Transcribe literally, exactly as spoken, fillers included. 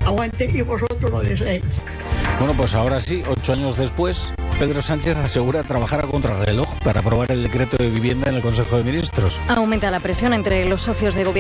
aguante y vosotros lo deseéis. Bueno, pues ahora sí, ocho años después, Pedro Sánchez asegura trabajar a contrarreloj para aprobar el decreto de vivienda en el Consejo de Ministros. Aumenta la presión entre los socios de gobierno